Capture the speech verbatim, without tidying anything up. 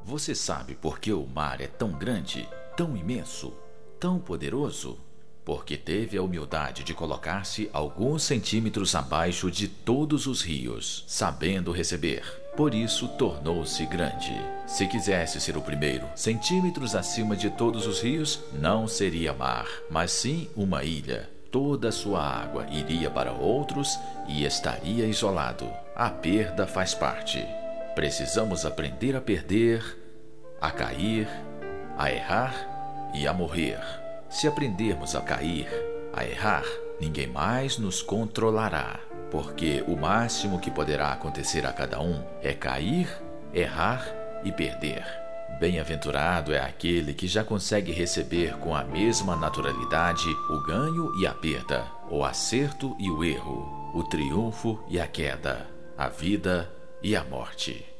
Você sabe por que o mar é tão grande, tão imenso, tão poderoso? Porque teve a humildade de colocar-se alguns centímetros abaixo de todos os rios, sabendo receber. Por isso tornou-se grande. Se quisesse ser o primeiro, centímetros acima de todos os rios, não seria mar, mas sim uma ilha. Toda a sua água iria para outros e estaria isolado. A perda faz parte. Precisamos aprender a perder, a cair, a errar e a morrer. Se aprendermos a cair, a errar, ninguém mais nos controlará, porque o máximo que poderá acontecer a cada um é cair, errar e perder. Bem-aventurado é aquele que já consegue receber com a mesma naturalidade o ganho e a perda, o acerto e o erro, o triunfo e a queda, a vida e a morte.